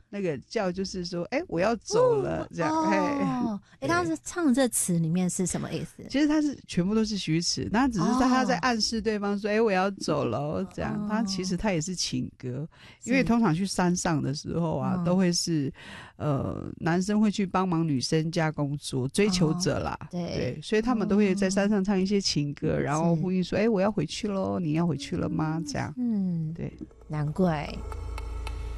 那个叫就是说，我要走了，这样。 他是唱这词里面是什么意思？ 其实他是全部都是虚词，那只是他在暗示对方说，我要走了，这样。他其实他也是情歌，因为通常去山上的时候啊，都会是男生会去帮忙女生家工作，追求者啦，对，所以他们都会在山上唱一些情歌，然后呼吁说，我要回去咯，你要回去了吗？这样，对， 难怪。